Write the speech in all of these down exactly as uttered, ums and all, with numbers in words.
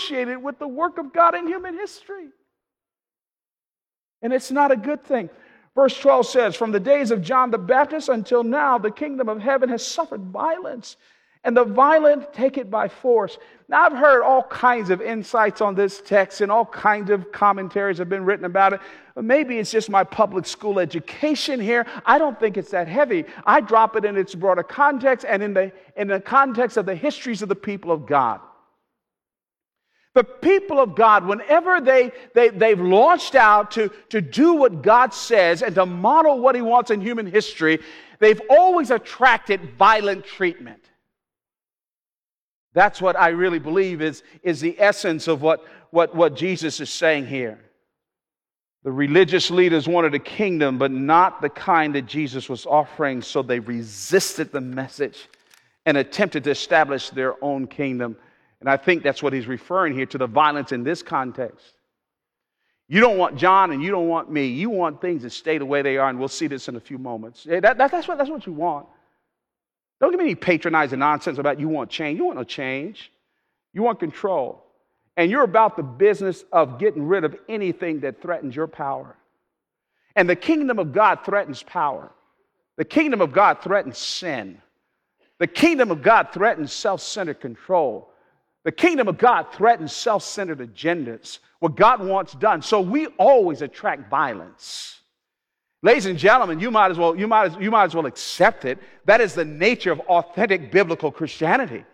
associated with the work of God in human history. And it's not a good thing. Verse twelve says, from the days of John the Baptist until now, the kingdom of heaven has suffered violence, and the violent take it by force. Now, I've heard all kinds of insights on this text, and all kinds of commentaries have been written about it. Maybe it's just my public school education here. I don't think it's that heavy. I drop it in its broader context and in the, in the context of the histories of the people of God. The people of God, whenever they, they, they've launched out to, to do what God says and to model what He wants in human history, they've always attracted violent treatment. That's what I really believe is, is the essence of what, what, what Jesus is saying here. The religious leaders wanted a kingdom, but not the kind that Jesus was offering, so they resisted the message and attempted to establish their own kingdom. And I think that's what he's referring here to, the violence in this context. You don't want John and you don't want me. You want things to stay the way they are, and we'll see this in a few moments. That, that, that's, what, that's what you want. Don't give me any patronizing nonsense about you want change. You want no change. You want control. And you're about the business of getting rid of anything that threatens your power. And the kingdom of God threatens power. The kingdom of God threatens sin. The kingdom of God threatens self-centered control. The kingdom of God threatens self-centered agendas, what God wants done. So we always attract violence. Ladies and gentlemen, you might as well, you might as, you might as well accept it. That is the nature of authentic biblical Christianity.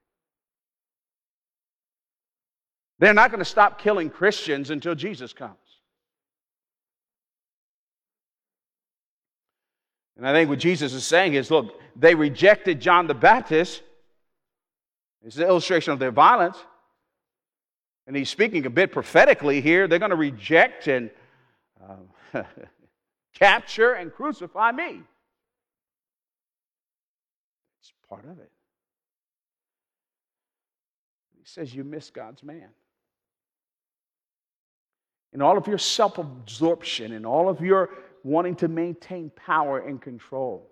They're not going to stop killing Christians until Jesus comes. And I think what Jesus is saying is, look, they rejected John the Baptist. It's an illustration of their violence. And he's speaking a bit prophetically here. They're going to reject and uh, capture and crucify me. It's part of it. He says you miss God's man. In all of your self-absorption, in all of your wanting to maintain power and control,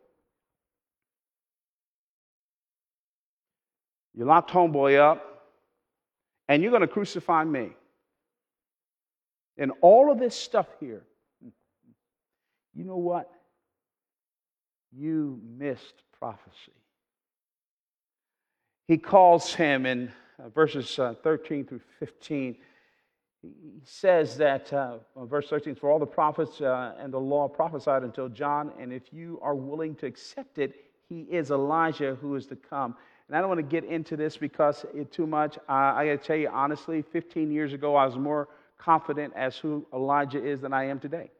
you locked homeboy up, and you're going to crucify me. And all of this stuff here, you know what? You missed prophecy. He calls him in uh, verses uh, thirteen through fifteen. He says that, uh, verse thirteen, for all the prophets uh, and the law prophesied until John, and if you are willing to accept it, he is Elijah who is to come. And I don't want to get into this because it's too much. Uh, I got to tell you honestly, fifteen years ago, I was more confident as who Elijah is than I am today.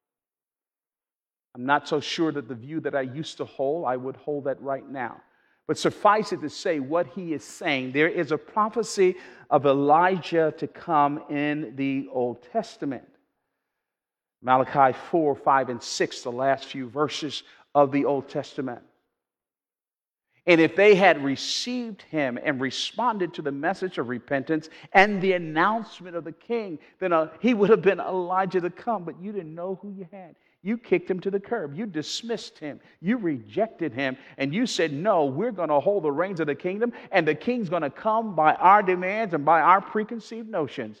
I'm not so sure that the view that I used to hold, I would hold that right now. But suffice it to say what he is saying, there is a prophecy of Elijah to come in the Old Testament. Malachi four, five, and six, the last few verses of the Old Testament. And if they had received him and responded to the message of repentance and the announcement of the king, then uh, he would have been Elijah to come. But you didn't know who you had. You kicked him to the curb. You dismissed him. You rejected him. And you said, no, we're going to hold the reins of the kingdom, and the king's going to come by our demands and by our preconceived notions.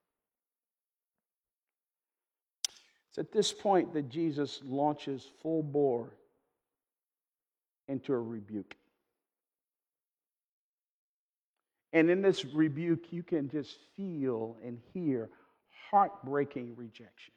It's at this point that Jesus launches full bore into a rebuke. And in this rebuke, you can just feel and hear heartbreaking rejection.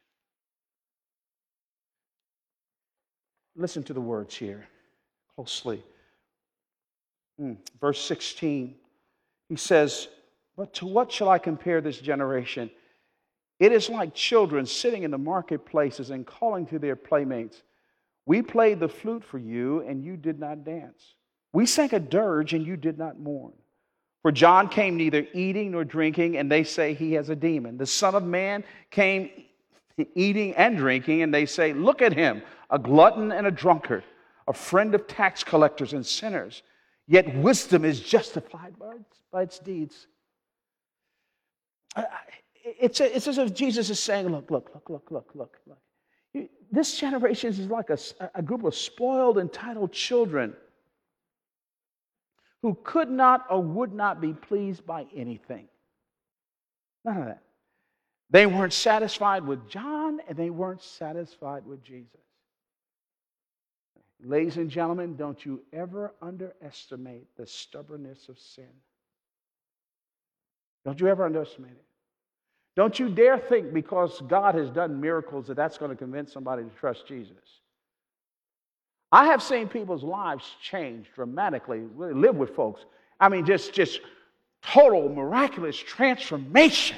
Listen to the words here closely. Mm, verse sixteen, he says, but to what shall I compare this generation? It is like children sitting in the marketplaces and calling to their playmates. We played the flute for you, and you did not dance. We sang a dirge, and you did not mourn. For John came neither eating nor drinking, and they say he has a demon. The Son of Man came eating and drinking, and they say, look at him, a glutton and a drunkard, a friend of tax collectors and sinners. Yet wisdom is justified by its, by its deeds. It's, it's as if Jesus is saying, look, look, look, look, look, look, look. This generation is like a, a group of spoiled, entitled children who could not or would not be pleased by anything. None of that. They weren't satisfied with John, and they weren't satisfied with Jesus. Ladies and gentlemen, don't you ever underestimate the stubbornness of sin. Don't you ever underestimate it. Don't you dare think because God has done miracles that that's going to convince somebody to trust Jesus. I have seen people's lives change dramatically. Really live with folks. I mean, just, just total miraculous transformation.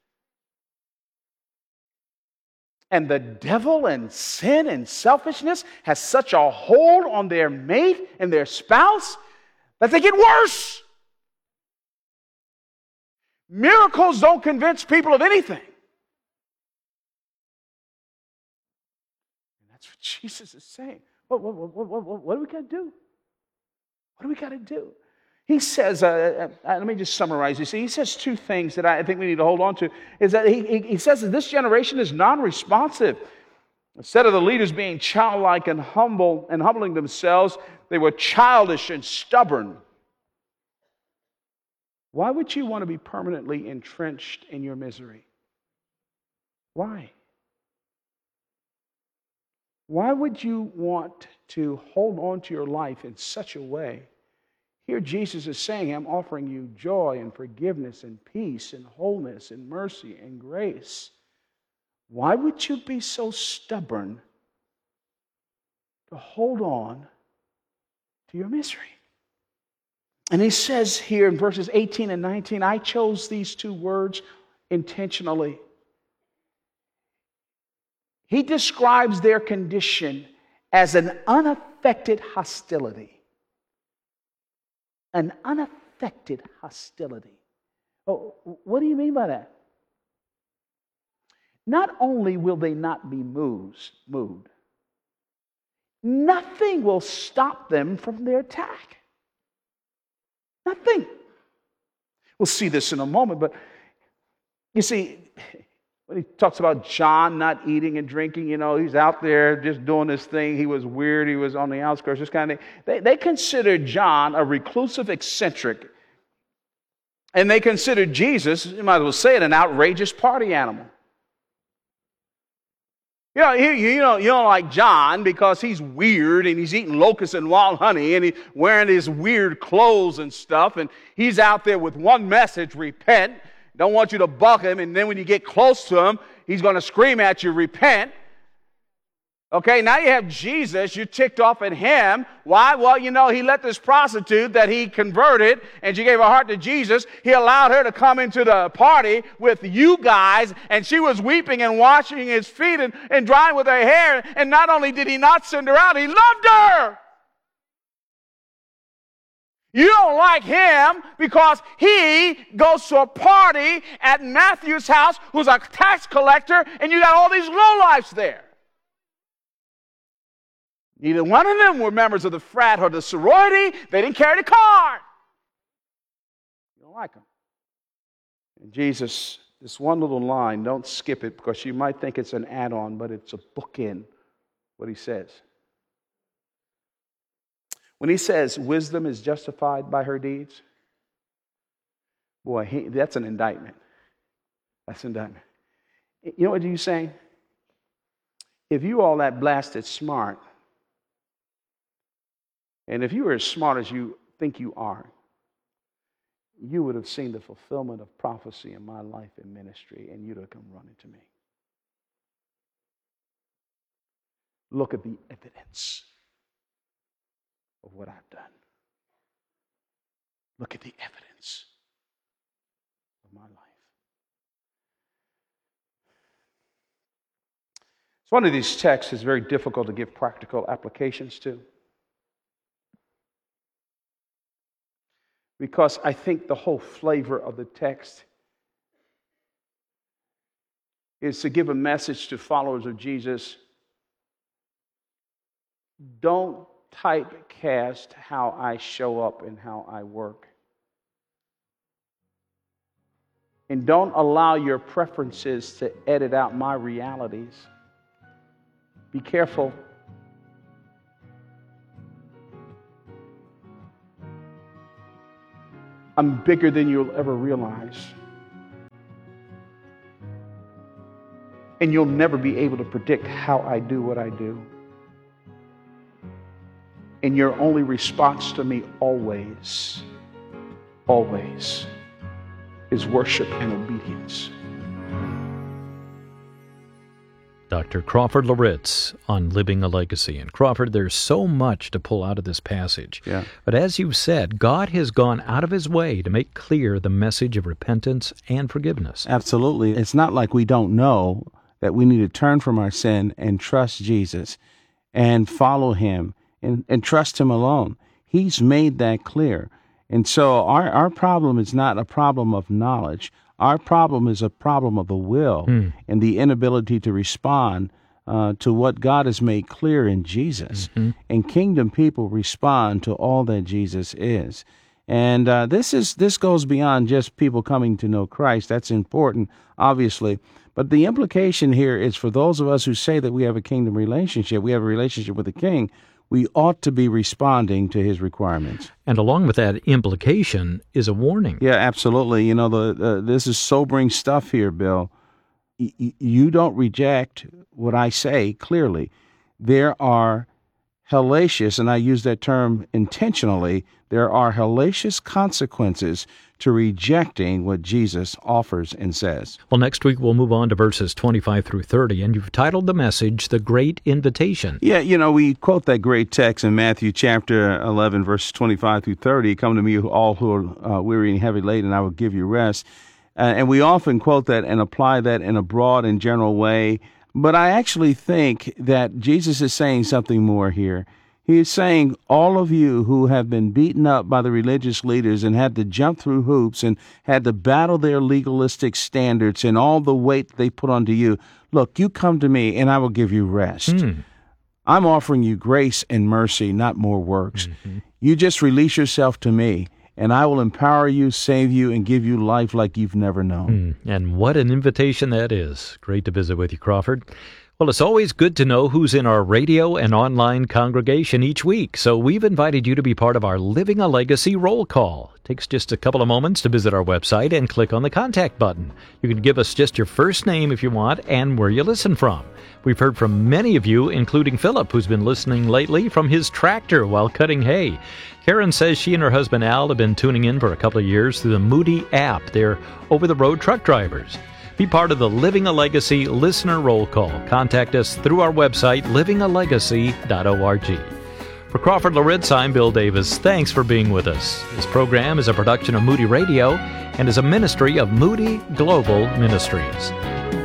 And the devil and sin and selfishness has such a hold on their mate and their spouse that they get worse. Miracles don't convince people of anything. And that's what Jesus is saying. What, what, what, what, what, what do we got to do? What do we got to do? He says, uh, uh, let me just summarize. You see, he says two things that I think we need to hold on to. Is that he, he, he says that this generation is non-responsive. Instead of the leaders being childlike and humble and humbling themselves, they were childish and stubborn. Why would you want to be permanently entrenched in your misery? Why? Why would you want to hold on to your life in such a way? Here Jesus is saying, I'm offering you joy and forgiveness and peace and wholeness and mercy and grace. Why would you be so stubborn to hold on to your misery? And he says here in verses eighteen and nineteen, I chose these two words intentionally. He describes their condition as an unaffected hostility. An unaffected hostility. Oh, what do you mean by that? Not only will they not be moved, moved, nothing will stop them from their attack. Nothing. We'll see this in a moment, but you see, when he talks about John not eating and drinking, you know, he's out there just doing this thing. He was weird. He was on the outskirts, this kind of thing. They, they considered John a reclusive eccentric. And they considered Jesus, you might as well say it, an outrageous party animal. You know, you, you, know, you don't like John because he's weird and he's eating locusts and wild honey and he's wearing his weird clothes and stuff. And he's out there with one message, repent. Don't want you to buck him, and then when you get close to him, he's going to scream at you, repent. Okay, now you have Jesus, you're ticked off at him. Why? Well, you know, he let this prostitute that he converted, and she gave her heart to Jesus. He allowed her to come into the party with you guys, and she was weeping and washing his feet and, and drying with her hair. And not only did he not send her out, he loved her. You don't like him because he goes to a party at Matthew's house who's a tax collector, and you got all these lowlifes there. Neither one of them were members of the frat or the sorority. They didn't carry the card. You don't like him. And Jesus, this one little line, don't skip it because you might think it's an add-on, but it's a bookend, what he says. When he says wisdom is justified by her deeds, boy, he, that's an indictment. That's an indictment. You know what he's saying? If you all that blasted smart, and if you were as smart as you think you are, you would have seen the fulfillment of prophecy in my life and ministry, and you'd have come running to me. Look at the evidence of what I've done. Look at the evidence of my life. It's one of these texts is very difficult to give practical applications to, because I think the whole flavor of the text is to give a message to followers of Jesus. Don't typecast how I show up and how I work. And don't allow your preferences to edit out my realities. Be careful. I'm bigger than you'll ever realize. And you'll never be able to predict how I do what I do. And your only response to me always, always, is worship and obedience. Doctor Crawford Loritts on Living a Legacy. And Crawford, there's so much to pull out of this passage. Yeah. But as you've said, God has gone out of his way to make clear the message of repentance and forgiveness. Absolutely. It's not like we don't know that we need to turn from our sin and trust Jesus and follow him and, and trust him alone. He's made that clear. And so our, our problem is not a problem of knowledge. Our problem is a problem of the will mm. and the inability to respond uh, to what God has made clear in Jesus. Mm-hmm. And kingdom people respond to all that Jesus is. And uh, this is this goes beyond just people coming to know Christ. That's important, obviously. But the implication here is for those of us who say that we have a kingdom relationship, we have a relationship with the King, we ought to be responding to his requirements. And along with that implication is a warning. Yeah, absolutely. You know, the uh, this is sobering stuff here, Bill. Y- you don't reject what I say clearly. There are hellacious, and I use that term intentionally, there are hellacious consequences to rejecting what Jesus offers and says. Well, next week we'll move on to verses twenty-five through thirty, and you've titled the message, The Great Invitation. Yeah, you know, we quote that great text in Matthew chapter eleven, verses twenty-five through thirty, "Come to me all who are uh, weary and heavy laden, and I will give you rest." Uh, and we often quote that and apply that in a broad and general way, but I actually think that Jesus is saying something more here. He is saying, all of you who have been beaten up by the religious leaders and had to jump through hoops and had to battle their legalistic standards and all the weight they put onto you, look, you come to me and I will give you rest. Mm. I'm offering you grace and mercy, not more works. Mm-hmm. You just release yourself to me, and I will empower you, save you, and give you life like you've never known. Mm. And what an invitation that is. Great to visit with you, Crawford. Well, it's always good to know who's in our radio and online congregation each week, so we've invited you to be part of our Living a Legacy roll call. It takes just a couple of moments to visit our website and click on the contact button. You can give us just your first name if you want and where you listen from. We've heard from many of you, including Philip, who's been listening lately from his tractor while cutting hay. Karen says she and her husband Al have been tuning in for a couple of years through the Moody app. They're over-the-road truck drivers. Be part of the Living a Legacy listener roll call. Contact us through our website, living a legacy dot org. For Crawford Loritts, I'm Bill Davis. Thanks for being with us. This program is a production of Moody Radio and is a ministry of Moody Global Ministries.